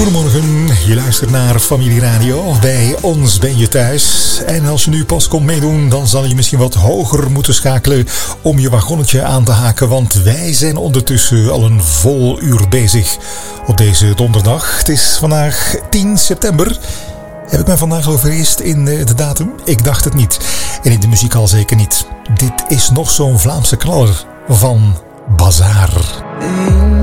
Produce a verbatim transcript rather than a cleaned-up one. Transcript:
Goedemorgen, je luistert naar Familie Radio. Bij ons ben je thuis. En als je nu pas komt meedoen, dan zal je misschien wat hoger moeten schakelen om je wagonnetje aan te haken. Want wij zijn ondertussen al een vol uur bezig op deze donderdag. Het is vandaag tien september. Heb ik mij vandaag al vergist in de datum? Ik dacht het niet. En in de muziek al zeker niet. Dit is nog zo'n Vlaamse knaller van Bazaar.